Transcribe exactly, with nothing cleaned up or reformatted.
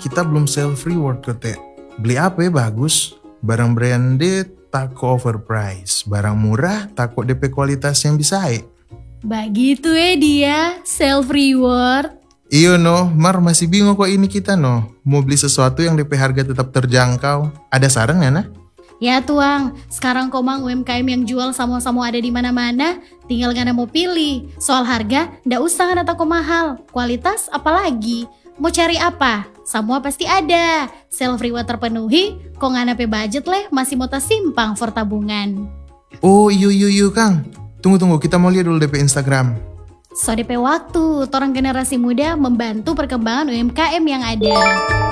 kita belum self reward kok Teh. Beli apa ya bagus? Barang branded takut overprice, barang murah takut D P kualitas yang bisa baik. Begitu ya dia, self reward. Iyo no, Mar masih bingung kok ini kita no. Mau beli sesuatu yang D P harga tetap terjangkau. Ada saran ya nah? Ya tuang, sekarang komang U M K M yang jual sama-sama ada di mana-mana, tinggal ngana mau pilih. Soal harga, ndak usah ngana takut mahal. Kualitas apalagi? Mau cari apa? Semua pasti ada. Self reward terpenuhi, kok ngana pe budget leh masih mau simpang for tabungan. Oh iyo iyo iyo Kang. Tunggu-tunggu, kita mau lihat dulu D P Instagram. So D P waktu, orang generasi muda membantu perkembangan U M K M yang ada.